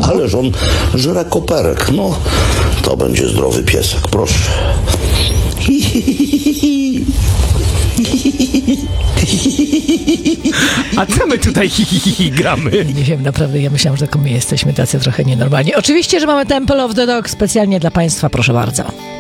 Ależ on żre koperek. No, to będzie zdrowy piesek, proszę. A co my tutaj gramy? Nie wiem, naprawdę, ja myślałam, że tylko my jesteśmy tacy trochę nienormalni. Oczywiście, że mamy Temple of the Dog specjalnie dla Państwa, proszę bardzo.